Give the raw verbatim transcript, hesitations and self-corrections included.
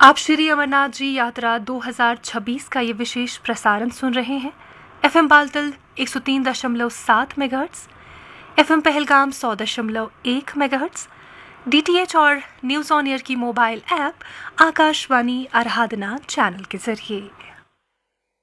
आप श्री अमरनाथ जी यात्रा दो हज़ार छब्बीस का ये विशेष प्रसारण सुन रहे हैं। एफएम बालतल एक सौ तीन दशमलव सात मेगाहर्ट्ज, एफएम पहलगाम सौ दशमलव एक मेगाहर्ट्ज, डीटीएच और न्यूज़ ऑन एयर की मोबाइल ऐप आकाशवाणी आराधना चैनल के जरिए।